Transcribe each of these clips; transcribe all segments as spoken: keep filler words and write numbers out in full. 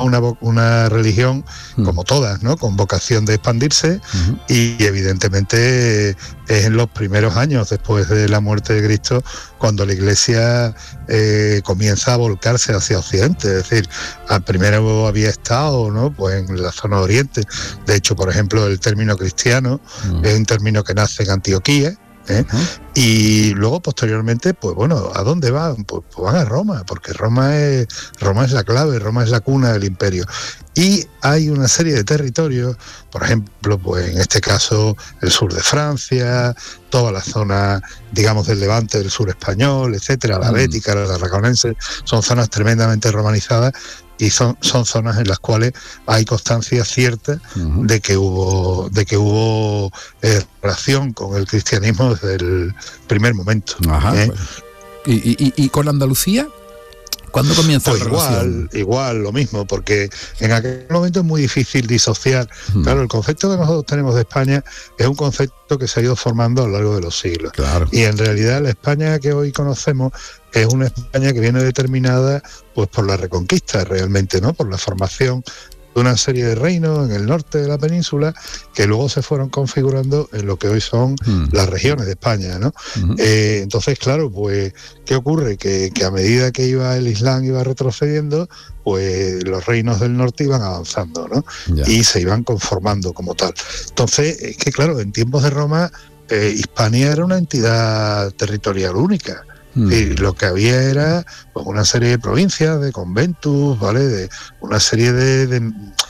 una, una religión como todas, ¿no? Con vocación de expandirse, uh-huh. y evidentemente es en los primeros años después de la muerte de Cristo cuando la Iglesia eh, comienza a volcarse hacia Occidente. Es decir, al primero había estado, ¿no? Pues en la zona de Oriente. De hecho, por ejemplo, el término cristiano uh-huh. es un término que nace en Antioquía. ¿Eh? Uh-huh. Y luego posteriormente, pues bueno, ¿a dónde van? Pues, pues van a Roma, porque Roma es Roma es la clave, Roma es la cuna del imperio. Y hay una serie de territorios, por ejemplo, pues en este caso el sur de Francia, toda la zona, digamos, del Levante, del sur español, etcétera, la Bética, la Tarraconense, son zonas tremendamente romanizadas. Y son, son zonas en las cuales hay constancia cierta uh-huh. de que hubo de que hubo eh, relación con el cristianismo desde el primer momento. Ajá, ¿eh? Pues. ¿Y, y, ¿Y con Andalucía? ¿Cuándo comienza pues la igual, relación? Igual, lo mismo, porque en aquel momento es muy difícil disociar. Hmm. Claro, el concepto que nosotros tenemos de España es un concepto que se ha ido formando a lo largo de los siglos. Claro. Y en realidad la España que hoy conocemos es una España que viene determinada pues por la reconquista realmente, ¿no? Por la formación de una serie de reinos en el norte de la península que luego se fueron configurando en lo que hoy son mm. las regiones de España, ¿no? Mm-hmm. Eh, entonces, claro, pues, ¿qué ocurre? Que, que a medida que iba el Islam iba retrocediendo, pues los reinos del norte iban avanzando, ¿no? Yeah. Y se iban conformando como tal. Entonces, es que claro, en tiempos de Roma, eh, Hispania era una entidad territorial única. Y lo que había era pues, una serie de provincias, de conventos, ¿vale? De una serie de, de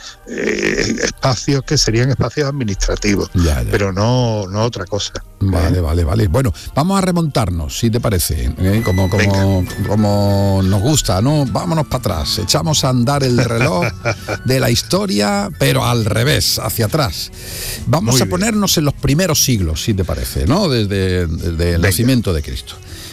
eh, espacios que serían espacios administrativos, ya, ya. pero no, no otra cosa. Vale, ¿eh? vale, vale. Bueno, vamos a remontarnos, si te parece, ¿eh? como, como, como nos gusta, ¿no? Vámonos para atrás, echamos a andar el reloj de la historia, pero al revés, hacia atrás. Vamos Muy a ponernos bien. en los primeros siglos, si te parece, ¿no? Desde, desde el nacimiento de Cristo.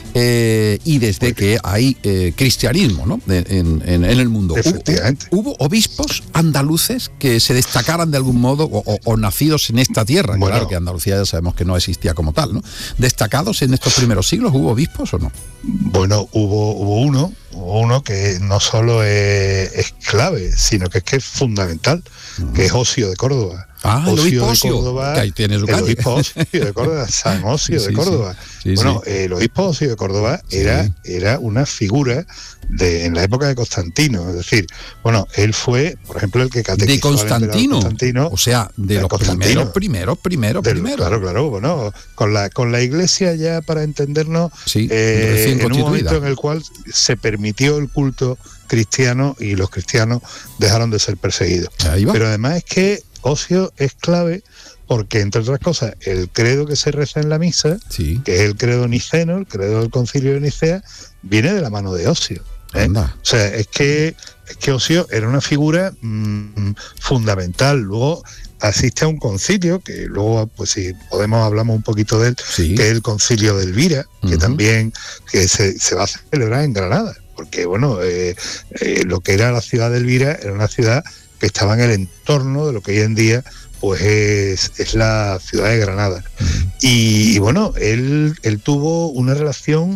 Eh, y desde que hay eh, cristianismo, ¿no? en, en, en el mundo. Efectivamente. ¿Hubo, ¿Hubo obispos andaluces que se destacaran de algún modo o, o, o nacidos en esta tierra? Bueno, claro que Andalucía ya sabemos que no existía como tal, ¿no? ¿Destacados en estos primeros siglos? ¿Hubo obispos o no? Bueno, hubo, hubo uno, hubo uno que no solo es, es clave, sino que es que es fundamental, uh-huh. que es Osio de Córdoba. Ah, el obispo Osio de Córdoba, que ahí tiene su calle. El obispo Osio de Córdoba, San Osio sí, de Córdoba. Sí, sí, bueno, sí. el obispo Osio de Córdoba era, sí. era una figura de en la época de Constantino, es decir, bueno, él fue, por ejemplo, el que catequizó de Constantino, Constantino, o sea, de, de los primeros, primeros, primeros, primeros. Claro, claro, bueno, con la con la Iglesia ya para entendernos, sí, eh, en un momento en el cual se permitió el culto cristiano y los cristianos dejaron de ser perseguidos. Pero además es que Osio es clave porque, entre otras cosas, el credo que se reza en la misa, sí. que es el credo niceno, el credo del Concilio de Nicea, viene de la mano de Osio. ¿eh? O sea, es que, es que Osio era una figura mmm, fundamental. Luego asiste a un concilio, que luego, pues si podemos, hablamos un poquito de él, sí. que es el Concilio de Elvira, uh-huh. que también que se, se va a celebrar en Granada. Porque, bueno, eh, eh, lo que era la ciudad de Elvira era una ciudad que estaba en el entorno de lo que hoy en día pues es, es la ciudad de Granada. Uh-huh. Y, y bueno, él, él tuvo una relación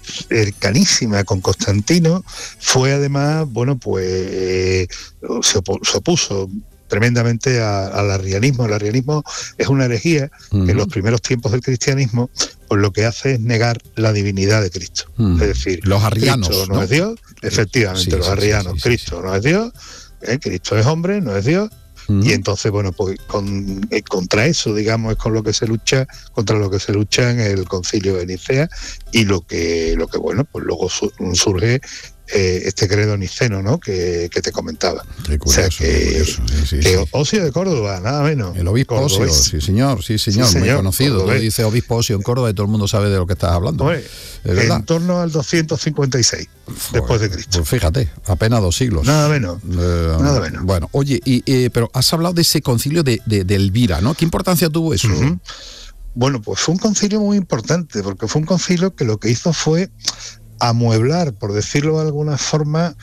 cercanísima con Constantino, fue además, bueno, pues eh, se, opu- se opuso tremendamente a, al arrianismo. El arrianismo es una herejía uh-huh. que en los primeros tiempos del cristianismo pues lo que hace es negar la divinidad de Cristo. Uh-huh. Es decir, los arrianos, Cristo no, no es Dios, efectivamente, sí, los sí, arrianos, sí, sí, Cristo sí. no es Dios, ¿eh? Cristo es hombre, no es Dios. Uh-huh. Y entonces, bueno, pues con, eh, contra eso, digamos, es con lo que se lucha, contra lo que se lucha en el Concilio de Nicea, y lo que, lo que bueno, pues luego su, surge eh, este credo niceno, ¿no? Que, que te comentaba. Qué curioso, o sea, que, curioso. Sí, sí, que sí. Osio de Córdoba, nada menos. El obispo Osio, sí señor, sí señor, sí, señor muy conocido. Cordobés. Tú dices obispo Osio en Córdoba y todo el mundo sabe de lo que estás hablando. Oye, en torno al doscientos cincuenta y seis Fue, después de Cristo. Pues fíjate, apenas dos siglos. Nada menos. Eh, nada menos. Bueno, oye, y, eh, pero has hablado de ese concilio de, de, de Elvira, ¿no? ¿Qué importancia tuvo eso? Uh-huh. Bueno, pues fue un concilio muy importante, porque fue un concilio que lo que hizo fue amueblar, por decirlo de alguna forma,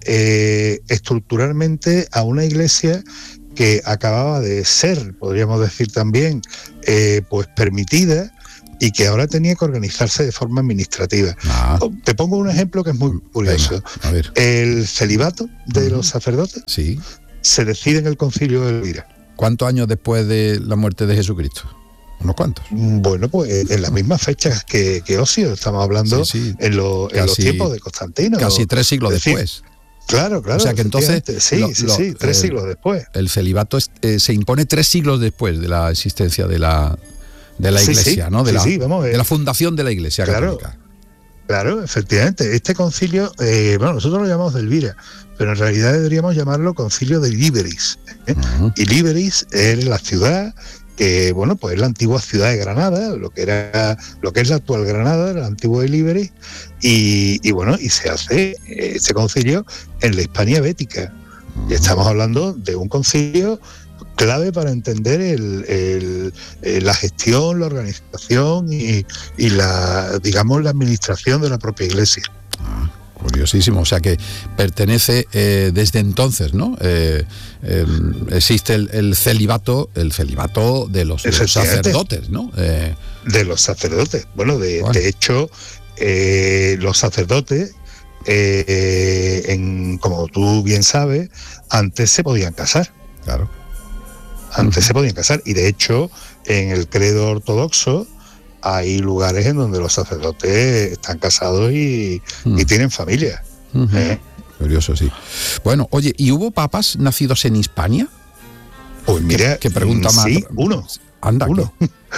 eh, estructuralmente a una iglesia que acababa de ser, podríamos decir también, eh, pues permitida y que ahora tenía que organizarse de forma administrativa. Ah. Te pongo un ejemplo que es muy curioso. Venga, a ver. El celibato de uh-huh. los sacerdotes sí. se decide en el Concilio de Elvira. ¿Cuántos años después de la muerte de Jesucristo? ¿Unos cuantos? Bueno, pues en las mismas fechas que, que Osio, estamos hablando sí, sí. En, lo, casi, en los tiempos de Constantino. Casi tres siglos decir, después. Claro, claro. O sea que entonces... Sí, lo, sí, lo, sí, tres eh, siglos después. El celibato es, eh, se impone tres siglos después de la existencia de la, de la Iglesia, sí, sí, ¿no? De, sí, la, sí, vamos, eh, de la fundación de la Iglesia claro, católica. Claro, efectivamente. Este concilio, eh, bueno, nosotros lo llamamos de Elvira, pero en realidad deberíamos llamarlo Concilio de Iliberis. ¿eh? Uh-huh. Iliberis es la ciudad... que bueno, pues es la antigua ciudad de Granada, lo que era, lo que es la actual Granada, la antigua Iliberis, y, y bueno, y se hace ese concilio en la Hispania bética. Y estamos hablando de un concilio clave para entender el, el, el, la gestión, la organización y, y la, digamos, la administración de la propia Iglesia. Curiosísimo, o sea que pertenece eh, desde entonces, ¿no? Eh, eh, existe el, el celibato, el celibato de los, de los sacerdotes, ¿no? Eh, de los sacerdotes. Bueno, de, bueno. de hecho, eh, los sacerdotes, eh, en, como tú bien sabes, antes se podían casar. Claro. Antes uh-huh. se podían casar, y de hecho, en el credo ortodoxo, hay lugares en donde los sacerdotes están casados y, mm. y tienen familia. Uh-huh. ¿eh? Curioso, sí. Bueno, oye, ¿y hubo papas nacidos en Hispania? Pues mira, ¿Qué, qué pregunta más? Sí, uno. Anda, uno.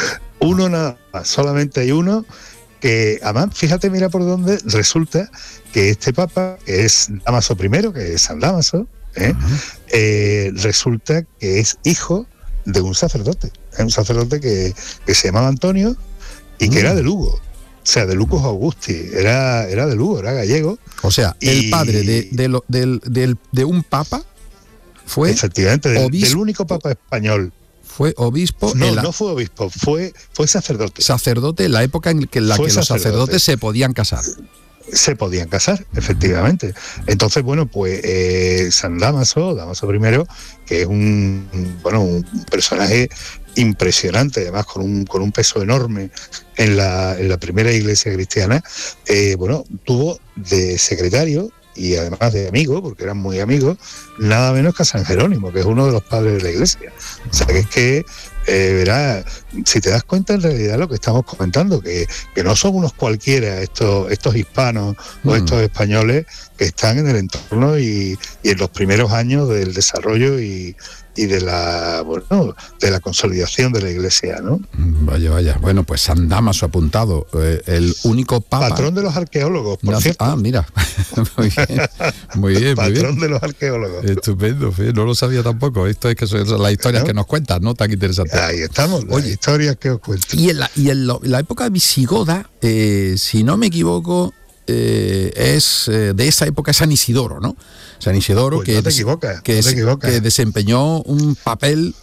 uno nada más, solamente hay uno, que además, fíjate, mira por dónde resulta que este papa, que es Dámaso primero, que es San Dámaso, ¿eh? Uh-huh. eh, resulta que es hijo de un sacerdote. Es un sacerdote que, que se llamaba Antonio, y que mm. era de Lugo, o sea, de Lucus Augusti, era, era de Lugo, era gallego. O sea, y... el padre de, de, lo, de, de, de un papa fue... Efectivamente, del, del único papa español. Fue obispo... No, en la... no fue obispo, fue, fue sacerdote. Sacerdote en la época en que, en la que los sacerdotes se podían casar. Se podían casar, efectivamente. Entonces, bueno, pues eh, San Dámaso, Dámaso primero, que es un, bueno, un personaje impresionante, además con un con un peso enorme en la en la primera iglesia cristiana, eh, bueno, tuvo de secretario y además de amigo, porque eran muy amigos, nada menos que a San Jerónimo, que es uno de los padres de la iglesia. O sea, que es que Eh, verás, si te das cuenta en realidad lo que estamos comentando, que, que no son unos cualquiera estos estos hispanos mm. o estos españoles que están en el entorno y, y en los primeros años del desarrollo y, y de la bueno de la consolidación de la iglesia, ¿no? Vaya, vaya. Bueno, pues San Dámaso apuntado, eh, el único papa... Patrón de los arqueólogos, por no, cierto. Ah, mira. Muy bien, muy bien. Patrón muy bien. de los arqueólogos. Estupendo, no lo sabía tampoco. Esto es que son las historias, ¿no?, que nos cuentan, ¿no? Tan interesantes. Ahí estamos, las Oye, historias que os cuento. Y en la, y en, lo, en la época visigoda, eh, si no me equivoco, eh, es eh, de esa época San Isidoro, ¿no? San Isidoro, pues que, no te equivocas, que, no te equivocas. que desempeñó un papel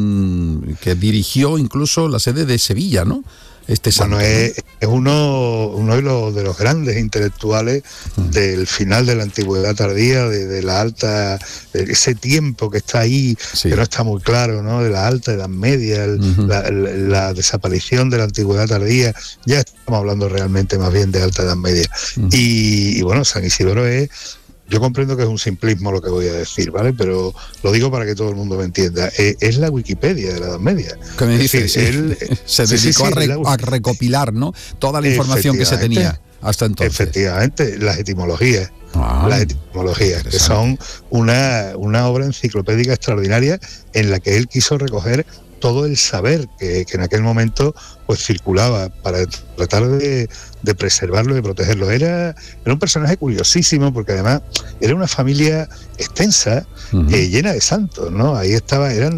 mmm, que dirigió incluso la sede de Sevilla, ¿no? Este santo, bueno, es, es uno, uno de, los, de los grandes intelectuales mm. del final de la antigüedad tardía, de, de la alta, de ese tiempo que está ahí, sí. que no está muy claro, ¿no? De la alta Edad Media, el, uh-huh. la, la, la desaparición de la antigüedad tardía, ya estamos hablando realmente más bien de alta Edad Media. Uh-huh. Y, y bueno, San Isidoro es... Yo comprendo que es un simplismo lo que voy a decir, ¿vale? Pero lo digo para que todo el mundo me entienda. Es, es la Wikipedia de la Edad Media. ¿Qué me dices? Sí, él se dedicó sí, sí, a, re, la... a recopilar, ¿no?, toda la información que se tenía hasta entonces. Efectivamente, las etimologías. Ah, las etimologías, que son una, una obra enciclopédica extraordinaria en la que él quiso recoger todo el saber que, que en aquel momento pues circulaba para tratar de, de preservarlo, de protegerlo. Era, era un personaje curiosísimo porque además era una familia extensa, uh-huh. eh, llena de santos, ¿no? Ahí estaba, eran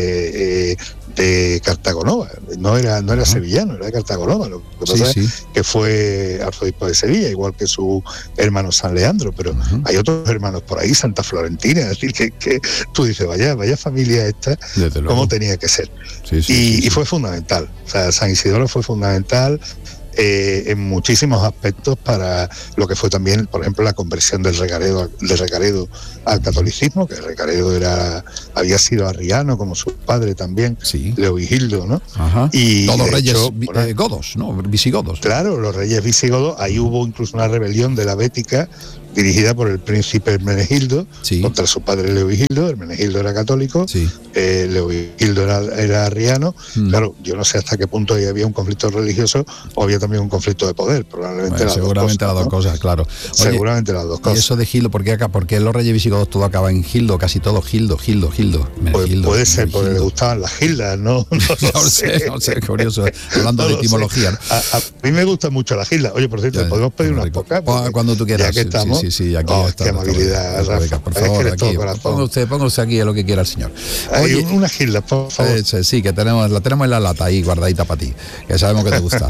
de, eh, de Cartagonova, no era, no era uh-huh. sevillano, era de Cartagonova. Lo que pasa sí, sí. es que fue arzobispo de Sevilla, igual que su hermano San Leandro, pero uh-huh. hay otros hermanos por ahí, Santa Florentina, es decir, que, que tú dices, vaya, vaya familia esta, cómo tenía que ser. Sí, sí, y, sí, sí. y fue fundamental, o sea, San Isidoro fue fundamental eh, en muchísimos aspectos para lo que fue también, por ejemplo, la conversión del Recaredo, del Recaredo al catolicismo, que el Recaredo era, había sido arriano, como su padre también, sí. Leovigildo, ¿no? Ajá. Y todos reyes hecho, vi, eh, godos, ¿no? Visigodos. Claro, los reyes visigodos, ahí hubo incluso una rebelión de la Bética, dirigida por el príncipe Hermenegildo, sí. contra su padre Leovigildo. Hermenegildo era católico, sí. eh, Leovigildo era, era arriano. Mm. Claro, yo no sé hasta qué punto ahí había un conflicto religioso o había también un conflicto de poder, probablemente bueno, las seguramente dos cosas, las dos ¿no? cosas, claro. Oye, seguramente las dos cosas. Y eso de Gildo, ¿por qué acá? Porque los reyes visigodos todo acaba en Gildo, casi todo Gildo, Gildo, Gildo. Pues Gildo puede ser, porque le gustaban las gildas, ¿no? No, no sé, sé, no sé, curioso, hablando no de etimología. ¿No? A, a mí me gustan mucho las gildas. Oye, por cierto, ya, podemos pedir unas pocas. Cuando tú quieras. Ya que estamos. Sí, sí, sí, aquí oh, está. Qué amabilidad, Rafa. Por favor, es que aquí, ponga usted, ponga usted aquí lo que quiera el señor. Oye, hay unas gildas, por favor. Eh, sí, que tenemos, la tenemos en la lata ahí, guardadita para ti, que sabemos que te gusta.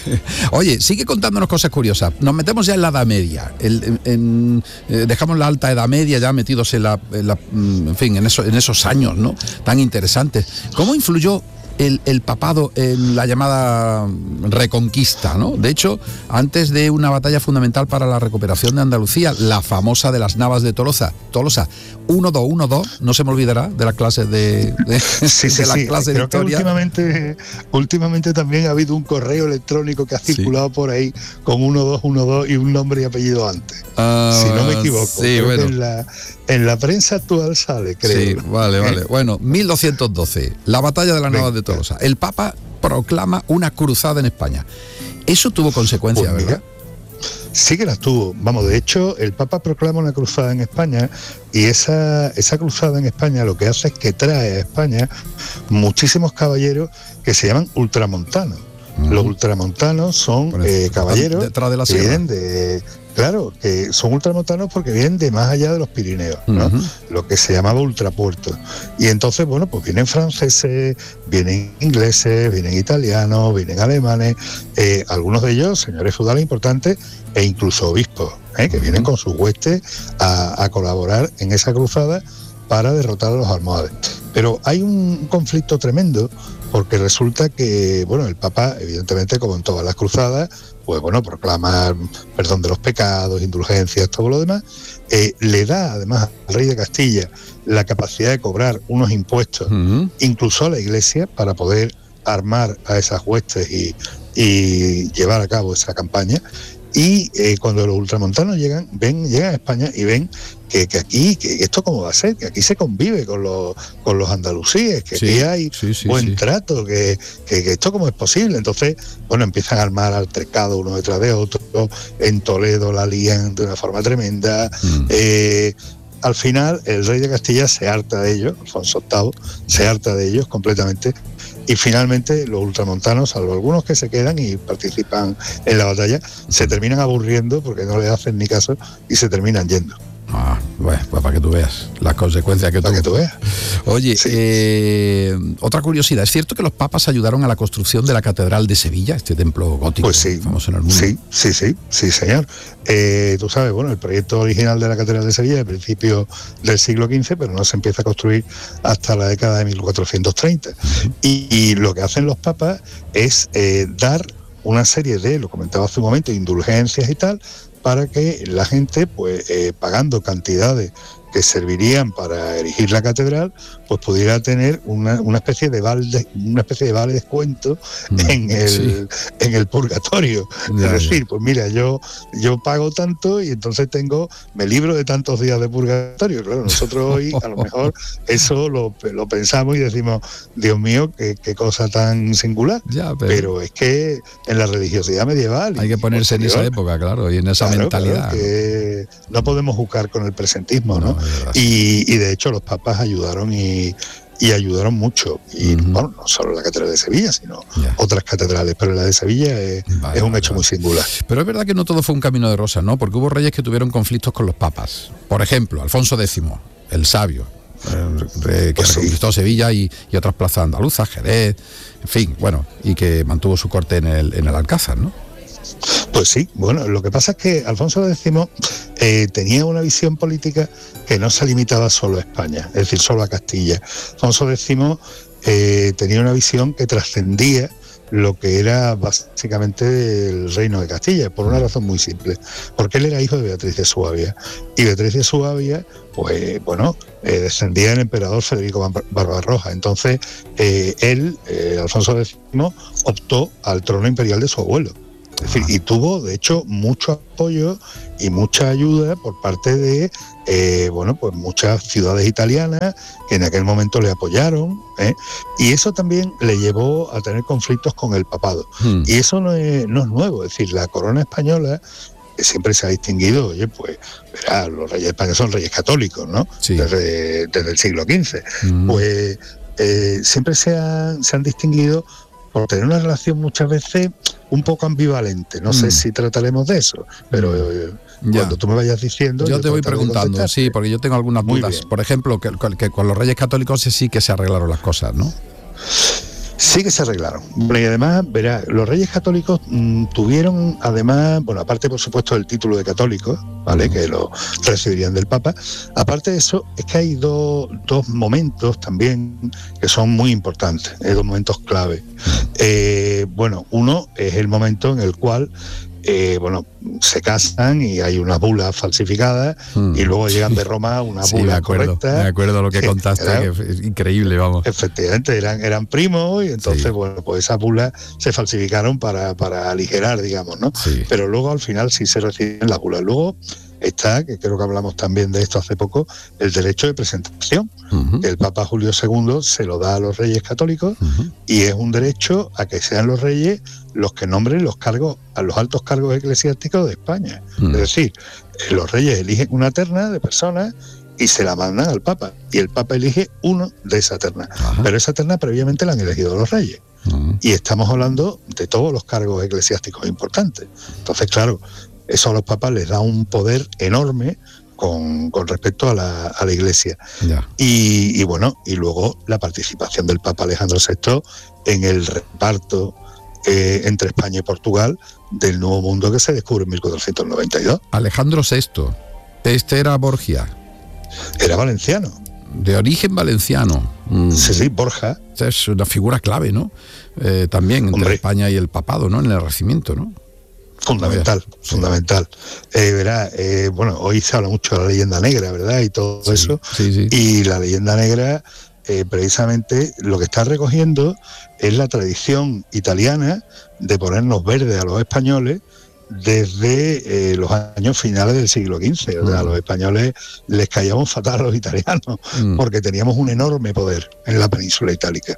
Oye, sigue contándonos cosas curiosas. Nos metemos ya en la Edad Media. El, en, en, eh, dejamos la Alta Edad Media ya metidos en la, en, la, en fin, en, eso, en esos años, ¿no? Tan interesantes. ¿Cómo influyó El, el papado en la llamada Reconquista, ¿no? De hecho, antes de una batalla fundamental para la recuperación de Andalucía, la famosa de las Navas de Tolosa, Tolosa, uno dos uno dos, no se me olvidará de las clases de, de, sí, sí, de la sí. clase de Creo historia. Que últimamente, últimamente también ha habido un correo electrónico que ha circulado sí. por ahí con uno dos uno dos y un nombre y apellido antes. Uh, si no me equivoco. Sí, bueno. en, la, en la prensa actual sale, creo. Sí, vale, vale. ¿Eh? Bueno, mil doscientos doce, la batalla de las Navas de Tolosa. El Papa proclama una cruzada en España. Eso tuvo consecuencias, pues ¿verdad? Sí que las tuvo. Vamos, de hecho, el Papa proclama una cruzada en España y esa, esa cruzada en España lo que hace es que trae a España muchísimos caballeros que se llaman ultramontanos. Uh-huh. Los ultramontanos son eh, caballeros detrás de la que vienen de... Claro, que son ultramontanos porque vienen de más allá de los Pirineos, ¿no? Uh-huh. Lo que se llamaba ultrapuerto. Y entonces, bueno, pues vienen franceses, vienen ingleses, vienen italianos, vienen alemanes, eh, algunos de ellos señores feudales importantes e incluso obispos, ¿eh? que uh-huh. vienen con sus huestes a, a colaborar en esa cruzada para derrotar a los almohades. Pero hay un conflicto tremendo porque resulta que, bueno, el Papa, evidentemente, como en todas las cruzadas, pues bueno, proclama perdón de los pecados, indulgencias, todo lo demás, eh, le da además al rey de Castilla la capacidad de cobrar unos impuestos, uh-huh. incluso a la Iglesia, para poder armar a esas huestes y, y llevar a cabo esa campaña. Y eh, cuando los ultramontanos llegan, ven, llegan a España y ven que, que aquí, que esto cómo va a ser, que aquí se convive con los, con los andalusíes, que sí, aquí hay sí, sí, buen sí. trato, que, que, que esto cómo es posible. Entonces, bueno, empiezan a armar altercados uno detrás de otro, en Toledo la lían de una forma tremenda. Mm. Eh, al final, el rey de Castilla se harta de ellos, Alfonso octavo, se harta de ellos completamente. Y finalmente los ultramontanos, salvo algunos que se quedan y participan en la batalla, se terminan aburriendo porque no le hacen ni caso y se terminan yendo. Ah, bueno, pues para que tú veas las consecuencias que tuvo. Para que tú veas. Oye, sí. eh, otra curiosidad, ¿es cierto que los papas ayudaron a la construcción de la Catedral de Sevilla, este templo gótico pues sí, famoso en el mundo? Sí, sí, sí, sí, señor. Eh, tú sabes, bueno, el proyecto original de la Catedral de Sevilla es de principios del siglo quince, pero no se empieza a construir hasta la década de mil cuatrocientos treinta. Uh-huh. Y, y lo que hacen los papas es eh, dar una serie de, lo comentaba hace un momento, indulgencias y tal, para que la gente, pues eh, pagando cantidades que servirían para erigir la catedral, pues pudiera tener una, una especie de vale de, una especie de vale descuento mm, en el sí. en el purgatorio. Ya, es decir, ya. pues mira, yo yo pago tanto y entonces tengo, me libro de tantos días de purgatorio. Claro, nosotros hoy a lo mejor eso lo, lo pensamos y decimos, Dios mío, qué, qué cosa tan singular. Ya, pero, pero es que en la religiosidad medieval hay que ponerse posterior, en esa época, claro, y en esa claro, mentalidad. Claro, que no podemos jugar con el presentismo, ¿no? no Y, y de hecho los papas ayudaron y, y ayudaron mucho. Y uh-huh. bueno, no solo la catedral de Sevilla, sino yeah. otras catedrales, pero la de Sevilla es, vale, es un hecho vale. muy singular. Pero es verdad que no todo fue un camino de rosas, ¿no? Porque hubo reyes que tuvieron conflictos con los papas. Por ejemplo, Alfonso décimo, el sabio, eh, que pues reconquistó sí. Sevilla y, y otras plazas andaluzas, Jerez, en fin, bueno, y que mantuvo su corte en el, en el Alcázar, ¿no? Pues sí, bueno, lo que pasa es que Alfonso décimo eh, tenía una visión política que no se limitaba solo a España, es decir, solo a Castilla. Alfonso décimo eh, tenía una visión que trascendía lo que era básicamente el reino de Castilla, por una razón muy simple, porque él era hijo de Beatriz de Suabia, y Beatriz de Suabia, pues bueno, eh, descendía del emperador Federico Barbarroja. Entonces eh, él, eh, Alfonso décimo, optó al trono imperial de su abuelo. Es decir, y tuvo, de hecho, mucho apoyo y mucha ayuda por parte de, eh, bueno, pues muchas ciudades italianas que en aquel momento le apoyaron, ¿eh? Y eso también le llevó a tener conflictos con el papado. Hmm. Y eso no es, no es nuevo, es decir, la corona española que siempre se ha distinguido, oye, pues, verá, los reyes españoles son reyes católicos, ¿no? Sí. Desde, desde el siglo quince. Hmm. Pues eh, siempre se han, se han distinguido por tener una relación muchas veces un poco ambivalente. No mm. sé si trataremos de eso, pero eh, cuando tú me vayas diciendo... Yo, yo te voy preguntando, sí, porque yo tengo algunas Muy dudas. bien. Por ejemplo, que, que con los reyes católicos sí que se arreglaron las cosas, ¿no? Sí que se arreglaron. Bueno, y además, verá, los reyes católicos mmm, tuvieron, además, bueno, aparte por supuesto del título de católicos, ¿vale? Uh-huh. Que lo recibirían del Papa. Aparte de eso, es que hay do, dos momentos también que son muy importantes, eh, dos momentos clave. Eh, bueno, uno es el momento en el cual Eh, bueno, se casan y hay una bula falsificada mm. y luego llegan de Roma una sí, bula me acuerdo, correcta. Me acuerdo lo que contaste, era, que es increíble, vamos. Efectivamente, eran, eran primos y entonces, sí. bueno, pues esas bulas se falsificaron para, para aligerar, digamos, ¿no? Sí. Pero luego al final sí se reciben las bulas. Luego está, que creo que hablamos también de esto hace poco, el derecho de presentación. Uh-huh. El Papa Julio segundo se lo da a los reyes católicos uh-huh. y es un derecho a que sean los reyes los que nombren los cargos, a los altos cargos eclesiásticos de España. Uh-huh. Es decir, los reyes eligen una terna de personas y se la mandan al Papa, y el Papa elige uno de esa terna. Uh-huh. Pero esa terna previamente la han elegido los reyes. Uh-huh. Y estamos hablando de todos los cargos eclesiásticos importantes. Entonces, claro, eso a los papas les da un poder enorme con, con respecto a la, a la Iglesia. Yeah. Y, y bueno, y luego la participación del Papa Alejandro sexto en el reparto eh, entre España y Portugal del Nuevo Mundo que se descubre en mil cuatrocientos noventa y dos. Alejandro sexto, este era Borgia. Era valenciano. De origen valenciano. Mm. Sí, sí, Borja. Es una figura clave, ¿no? Eh, también entre Hombre. España y el papado, ¿no? En el Renacimiento, ¿no? Fundamental, sí. fundamental. Eh, verá, eh, bueno, hoy se habla mucho de la leyenda negra, ¿verdad? Y todo sí, eso. Sí, sí. Y la leyenda negra, eh, precisamente, lo que está recogiendo es la tradición italiana de ponernos verdes a los españoles desde eh, los años finales del siglo quince. O sea, mm. a los españoles les caíamos fatal a los italianos mm. porque teníamos un enorme poder en la península itálica.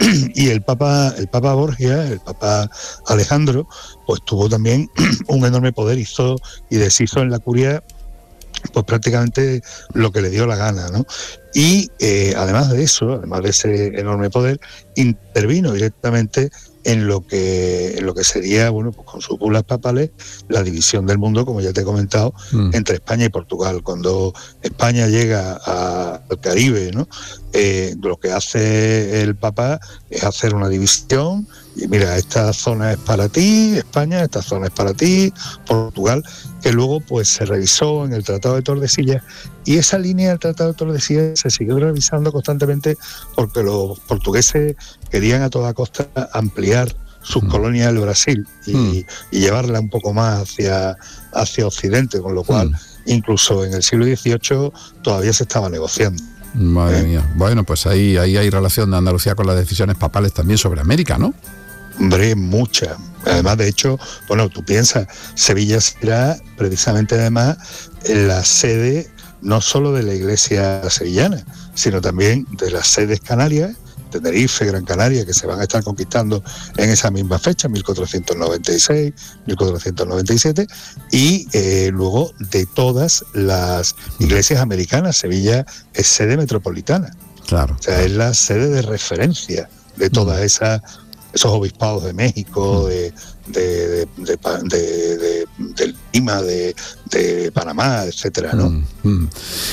Y el Papa, el Papa Borgia, el Papa Alejandro, pues tuvo también un enorme poder, hizo y deshizo en la curia pues prácticamente lo que le dio la gana, ¿no? Y eh, además de eso, además de ese enorme poder, intervino directamente en lo que en lo que sería, bueno, pues con sus bulas papales, la división del mundo, como ya te he comentado, mm. entre España y Portugal. Cuando España llega a, al Caribe, ¿no? Eh, lo que hace el Papa es hacer una división, y mira, esta zona es para ti, España, esta zona es para ti, Portugal, que luego pues se revisó en el Tratado de Tordesillas, y esa línea del Tratado de Tordesillas se siguió revisando constantemente porque los portugueses querían a toda costa ampliar sus mm. colonias del Brasil y, mm. y llevarla un poco más hacia, hacia Occidente, con lo cual mm. incluso en el siglo dieciocho todavía se estaba negociando. Madre ¿Eh? mía. Bueno, pues ahí, ahí hay relación de Andalucía con las decisiones papales también sobre América, ¿no? Hombre, mucha. Además, de hecho, bueno, tú piensas, Sevilla será precisamente además la sede no solo de la iglesia sevillana, sino también de las sedes canarias, Tenerife, Gran Canaria, que se van a estar conquistando en esa misma fecha, mil cuatrocientos noventa y seis, mil cuatrocientos noventa y siete, y eh, luego de todas las iglesias americanas. Sevilla es sede metropolitana. Claro. O sea, es la sede de referencia de todas esas esos obispados de México, de, de, de, de, de, de, de Lima, de, de Panamá, etcétera, ¿no? Mm, mm.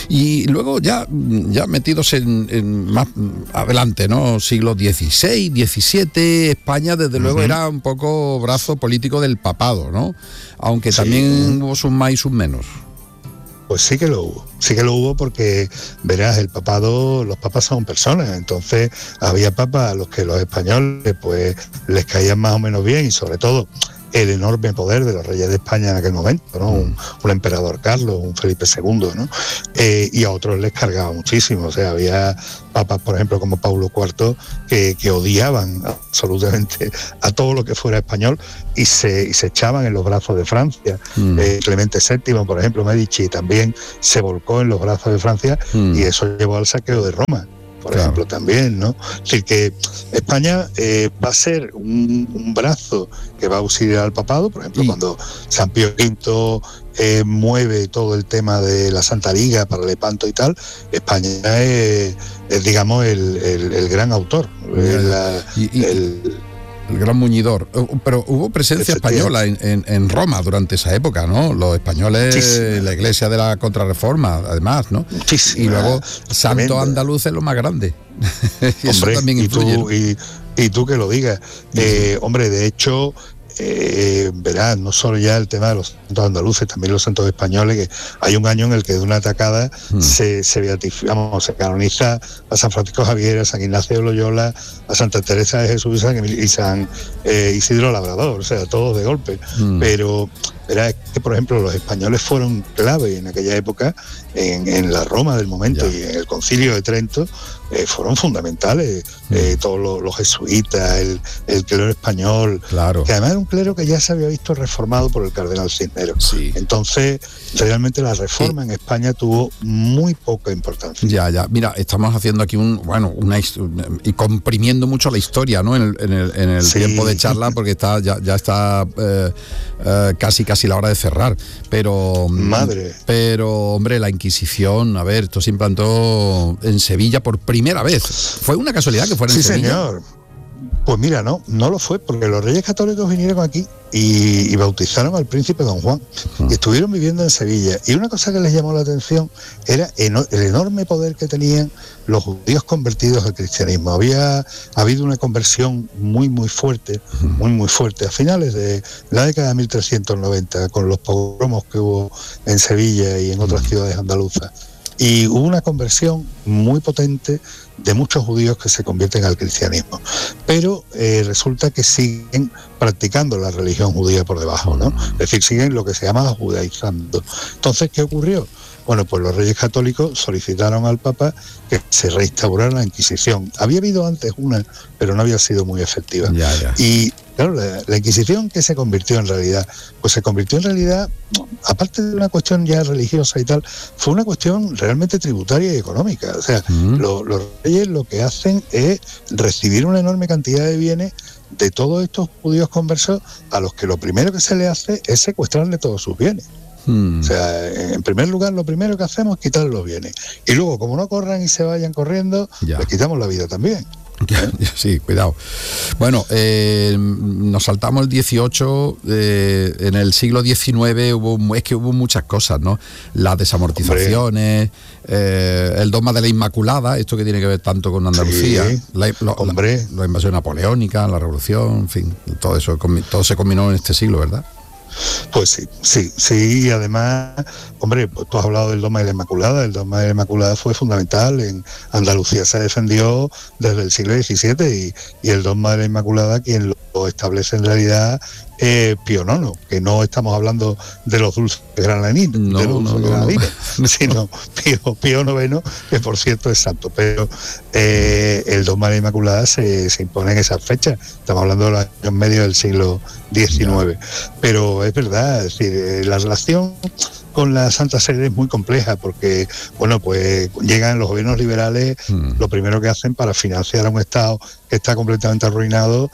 Y luego ya, ya metidos en, en más adelante, ¿no? Siglo dieciséis, diecisiete, España desde uh-huh. luego era un poco brazo político del papado, ¿no? Aunque sí. también hubo sus más y sus menos. pues sí que lo hubo, sí que lo hubo porque, verás, el papado, los papas son personas, entonces había papas a los que los españoles pues les caían más o menos bien, y sobre todo el enorme poder de los reyes de España en aquel momento, ¿no? Un, un emperador Carlos, un Felipe segundo, ¿no? Eh, y a otros les cargaba muchísimo, o sea, había papas, por ejemplo, como Paulo cuarto, que, que odiaban absolutamente a todo lo que fuera español y se, y se echaban en los brazos de Francia. Mm. Eh, Clemente séptimo, por ejemplo, Medici, también se volcó en los brazos de Francia mm. y eso llevó al saqueo de Roma, por claro. ejemplo, también, ¿no? Es decir, que España eh, va a ser un, un brazo que va a auxiliar al papado, por ejemplo, y... cuando San Pío quinto eh, mueve todo el tema de la Santa Liga para Lepanto y tal, España es, es digamos, el, el, el gran autor. El, la, y, y... el, el gran muñidor. Pero hubo presencia española en, en, en Roma durante esa época, ¿no? Los españoles, muchísima. La iglesia de la Contrarreforma, además, ¿no? Muchísima. Y luego Santo Andaluz es lo más grande. Y hombre, eso también influye. Y tú, y, y tú que lo digas. Eh, hombre, de hecho, eh, verás, no solo ya el tema de los santos andaluces, también los santos españoles, que hay un año en el que de una atacada mm. se, se beatifica, vamos, se canoniza a San Francisco Javier, a San Ignacio de Loyola, a Santa Teresa de Jesús y San, y San eh, Isidro Labrador, o sea, todos de golpe. Mm. Pero verás que, por ejemplo, los españoles fueron clave en aquella época, en, en la Roma del momento ya. Y en el Concilio de Trento, eh, fueron fundamentales. Mm. Eh, todos los, los jesuitas, el, el clero español, claro. que además era un clero que ya se había visto reformado por el cardenal Cisneros. Sí. Entonces, realmente la reforma sí. en España tuvo muy poca importancia. Ya, ya. Mira, estamos haciendo aquí un, bueno, una y comprimiendo mucho la historia, ¿no? En el, en el, en el sí. tiempo de charla, porque está, ya, ya está eh, eh, casi, casi la hora de cerrar. Pero, madre. Pero, hombre, la Inquisición, a ver, esto se implantó en Sevilla por primera vez. ¿Fue una casualidad que fuera en sí, Sevilla? Sí, señor. Pues mira, no, no lo fue, porque los reyes católicos vinieron aquí y, y bautizaron al príncipe Don Juan, uh-huh. y estuvieron viviendo en Sevilla. Y una cosa que les llamó la atención era eno- el enorme poder que tenían los judíos convertidos al cristianismo. Había habido una conversión muy, muy fuerte, uh-huh. muy, muy fuerte, a finales de la década de mil trescientos noventa, con los pogromos que hubo en Sevilla y en otras uh-huh. ciudades andaluzas. Y hubo una conversión muy potente de muchos judíos que se convierten al cristianismo. Pero eh, resulta que siguen practicando la religión judía por debajo, ¿no? Es decir, siguen lo que se llama judaizando. Entonces, ¿qué ocurrió? Bueno, pues los reyes católicos solicitaron al Papa que se reinstaurara la Inquisición. Había habido antes una, pero no había sido muy efectiva. Ya, ya. Y claro, la, la Inquisición, ¿qué se convirtió en realidad? Pues se convirtió en realidad, aparte de una cuestión ya religiosa y tal, fue una cuestión realmente tributaria y económica. O sea, uh-huh. lo, los reyes lo que hacen es recibir una enorme cantidad de bienes de todos estos judíos conversos, a los que lo primero que se les hace es secuestrarle todos sus bienes. Hmm. O sea, en primer lugar, lo primero que hacemos es quitarles los bienes. Y luego, como no corran y se vayan corriendo, ya. les quitamos la vida también. Sí, cuidado. Bueno, eh, nos saltamos el dieciocho, eh, en el siglo diecinueve hubo, es que hubo muchas cosas, ¿no? Las desamortizaciones, eh, el dogma de la Inmaculada, esto que tiene que ver tanto con Andalucía, sí, la, lo, hombre. La, la invasión napoleónica, la revolución, en fin, todo eso, todo se combinó en este siglo, ¿verdad? Pues sí, sí, sí, y además, hombre, pues tú has hablado del dogma de la Inmaculada. El dogma de la Inmaculada fue fundamental. En Andalucía se defendió desde el siglo diecisiete y, y el dogma de la Inmaculada, quien lo establece en realidad, eh, Pío nono, que no estamos hablando de los dulces granadinos, no, de los no, dulces no, granadinos no. sino Pío, Pío noveno, que por cierto es santo, pero eh, el dogma de la Inmaculada se, se impone en esas fechas. Estamos hablando de los años medios del siglo diecinueve. No. Pero es verdad, es decir, la relación con la Santa Sede es muy compleja, porque, bueno, pues llegan los gobiernos liberales, mm. lo primero que hacen para financiar a un Estado que está completamente arruinado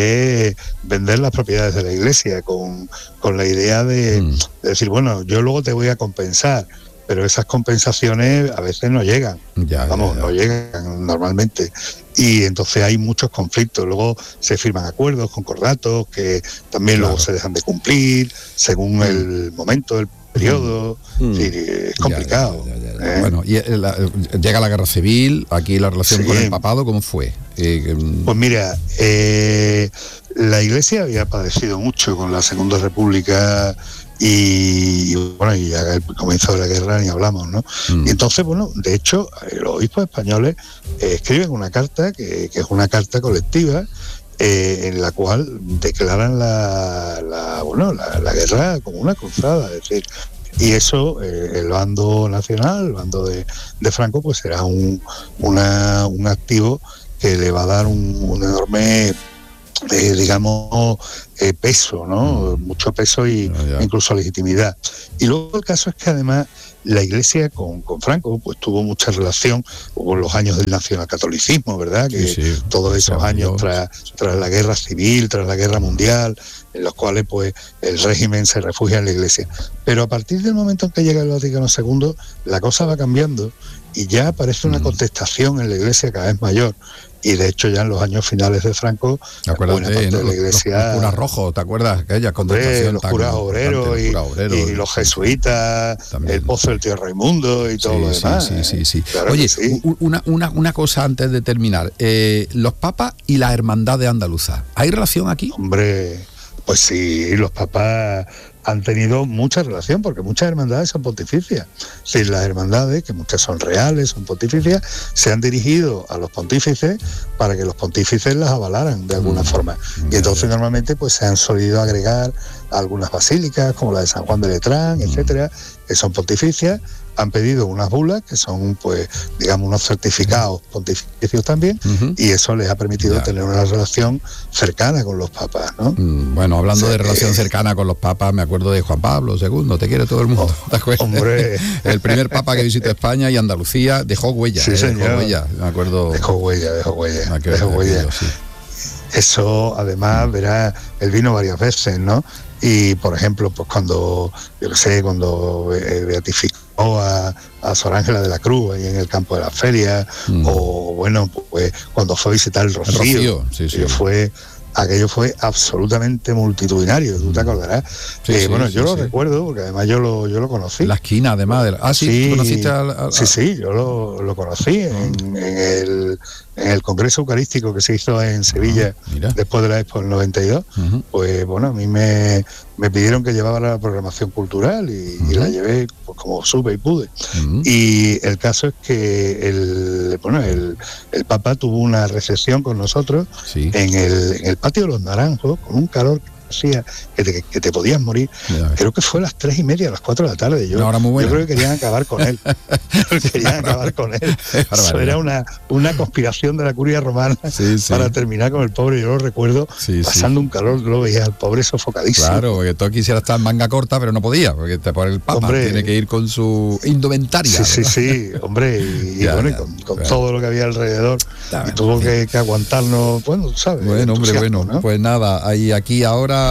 es vender las propiedades de la Iglesia, con, con la idea de, mm. de decir, bueno, yo luego te voy a compensar, pero esas compensaciones a veces no llegan, ya, vamos, ya, ya. no llegan normalmente. Y entonces hay muchos conflictos. Luego se firman acuerdos, concordatos, que también claro. luego se dejan de cumplir según mm. el momento del periodo. Mm. Sí, es complicado. Ya, ya, ya, ya, ya. ¿Eh? Bueno, y la, llega la guerra civil, aquí la relación sí. con el papado, ¿cómo fue? Eh, pues mira, eh, la Iglesia había padecido mucho con la Segunda República y, y bueno, y al comienzo de la guerra ni hablamos, ¿no? Mm. Y entonces, bueno, de hecho, los obispos españoles eh, escriben una carta que, que es una carta colectiva eh, en la cual declaran la, la bueno, la, la guerra como una cruzada, es decir, y eso, eh, el bando nacional, el bando de, de Franco, pues será un, una, un activo que le va a dar un, un enorme, eh, digamos, eh, peso, ¿no? Mm. Mucho peso y oh, incluso legitimidad. Y luego el caso es que además la Iglesia con, con Franco pues tuvo mucha relación con los años del nacionalcatolicismo, ¿verdad? Que sí, sí, todos esos años tras, tras la guerra civil, tras la guerra mundial, en los cuales pues el régimen se refugia en la Iglesia. Pero a partir del momento en que llega el Vaticano segundo, la cosa va cambiando y ya aparece una contestación en la Iglesia cada vez mayor. Y de hecho ya en los años finales de Franco, buena parte de, de la Iglesia... Los, los curas rojos, ¿te acuerdas? Aquella contestación los curas obreros y, obrero, y los jesuitas, también. El Pozo del Tío Raimundo y todo sí, lo demás. Sí, sí, sí, sí. Claro. Oye, sí. Una, una, una cosa antes de terminar. Eh, los papas y la hermandad de Andaluza. ¿Hay relación aquí? Hombre, pues sí, los papas han tenido mucha relación, porque muchas hermandades son pontificias. Es decir, las hermandades, que muchas son reales, son pontificias, se han dirigido a los pontífices para que los pontífices las avalaran de alguna mm, forma. Y entonces yeah. normalmente pues se han solido agregar a algunas basílicas, como la de San Juan de Letrán, mm. etcétera, que son pontificias. Han pedido unas bulas que son, pues, digamos, unos certificados pontificios también, uh-huh. y eso les ha permitido ya. tener una relación cercana con los papas, ¿no? Mm, bueno, hablando o sea, de relación eh, cercana con los papas, me acuerdo de Juan Pablo segundo, te quiere todo el mundo, ¿te acuerdas? Hombre. El primer papa que visitó España y Andalucía dejó huella, sí, eh, señor. dejó huella, me acuerdo. Dejó huella, dejó huella, dejó huella. Aquello, sí. Eso, además, mm. verá, él vino varias veces, ¿no? Y, por ejemplo, pues cuando, yo qué sé, cuando eh, beatificó a, a Sor Ángela de la Cruz ahí en el campo de la feria, mm. o bueno, pues cuando fue a visitar el Rocío, el Rocío sí, sí. fue... Aquello fue absolutamente multitudinario, tú te acordarás. Sí, eh, sí, bueno, sí, yo sí. lo recuerdo, porque además yo lo, yo lo conocí. La esquina, además. De la... Ah, sí, sí, ¿tú conociste al, al... Sí, sí, yo lo, lo conocí en, en, el, en el Congreso Eucarístico que se hizo en Sevilla uh-huh. después de la Expo del noventa y dos. Uh-huh. Pues bueno, a mí me, me pidieron que llevara la programación cultural y, uh-huh. y la llevé pues, como supe y pude. Uh-huh. Y el caso es que el, bueno, el, el Papa tuvo una recepción con nosotros sí. en el, en el Patio de los Naranjos, con un calor que hacía que te, que te podías morir. Ya. Creo que fue a las tres y media, a las cuatro de la tarde. Yo, no, muy yo creo que querían acabar con él. querían acabar con él. Eso era una, una conspiración de la curia romana sí, sí. para terminar con el pobre. Yo lo recuerdo sí, pasando sí. un calor, lo veía al pobre sofocadísimo. Claro, porque tú quisieras estar en manga corta, pero no podía, porque te pone el Papa, hombre, tiene que ir con su indumentaria. Sí, ¿verdad? sí, sí, hombre, y, ya, y bueno, ya, con, con claro. todo lo que había alrededor. Ya, y tuvo que, que aguantarnos, bueno, ¿sabes? Bueno, hombre, bueno, ¿no? Pues nada, ahí aquí ahora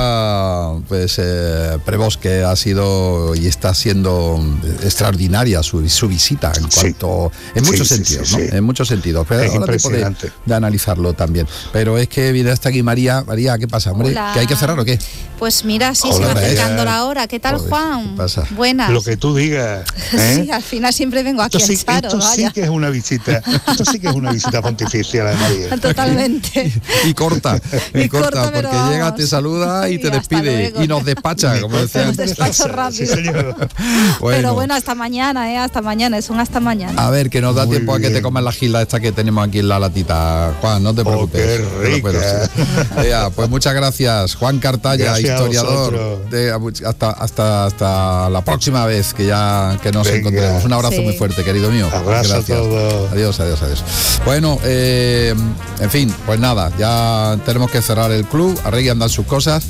pues eh, Prebosque ha sido y está siendo extraordinaria su, su visita en cuanto sí. en muchos sí, sentidos, sí, sí, ¿no? Sí. En muchos sentidos. Pero es ahora tipo de, de analizarlo también. Pero es que viene hasta aquí María. María, ¿qué pasa, hombre? Hola. ¿Que hay que cerrar o qué? Pues mira, sí, Hola, se va acercando la hora. ¿Qué tal, Joder, Juan? ¿qué pasa? Buenas. Lo que tú digas. ¿eh? Sí, al final siempre vengo aquí esto a sí, echar. Esto vaya. sí que es una visita. Esto sí que es una visita pontificia, la de María. Totalmente. y, y corta, y, y corta, corta porque vamos. Llega, te saluda y, y te despide y nos despacha, como decía. Nos despacho rápido. Sí, señor. Bueno. Pero bueno, hasta mañana, ¿eh? Hasta mañana, es un hasta mañana. A ver, que nos da Muy tiempo bien. A que te comas la gila esta que tenemos aquí en la latita. Juan, no te preocupes. Oh, qué rica. Pero, ya, pues muchas gracias, Juan Cartaya, gracias historiador. De, hasta, hasta, hasta la próxima vez que ya que nos Venga. Encontremos. Un abrazo sí. muy fuerte, querido mío. Abrazo gracias. A todos. Adiós, adiós, adiós. Bueno, eh, en fin, pues nada, ya tenemos que cerrar el club. Arregui andan sus cosas.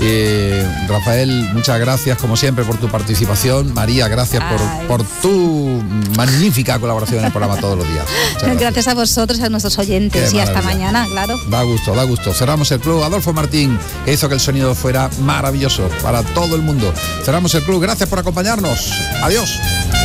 Eh, Rafael, muchas gracias como siempre por tu participación. María, gracias por, por tu magnífica colaboración en el programa todos los días. Gracias. gracias a vosotros, a nuestros oyentes. Qué y maravilla. Hasta mañana, claro. Da gusto, da gusto. Cerramos el club. Adolfo Martín, que hizo que el sonido fuera maravilloso para todo el mundo. Cerramos el club. Gracias por acompañarnos. Adiós.